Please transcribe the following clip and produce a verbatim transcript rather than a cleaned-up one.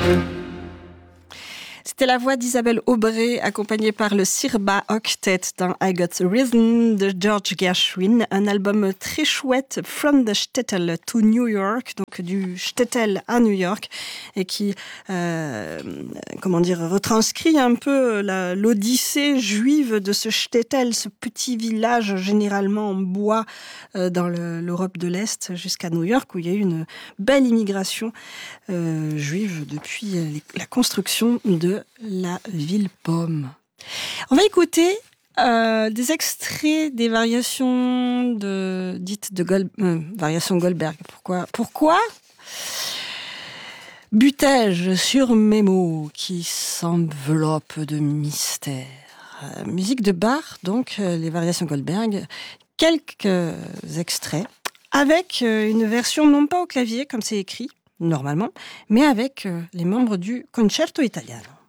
C'était la voix d'Isabelle Aubray, accompagnée par le Sirba Octet dans I Got the Rhythm de George Gershwin, un album très chouette, From the Shtetl to New York, donc du Shtetl à New York, et qui, euh, comment dire, retranscrit un peu la, l'odyssée juive de ce Shtetl, ce petit village généralement en bois euh, dans le, l'Europe de l'Est jusqu'à New York, où il y a eu une belle immigration euh, juive depuis les, la construction de la ville pomme. On va écouter euh, des extraits des variations de, dites de Gold, euh, variations Goldberg. Pourquoi Pourquoi butais-je sur mes mots qui s'enveloppent de mystère. Euh, musique de Bach, donc euh, les variations Goldberg. Quelques extraits avec euh, une version non pas au clavier comme c'est écrit normalement, mais avec euh, les membres du Concerto Italiano.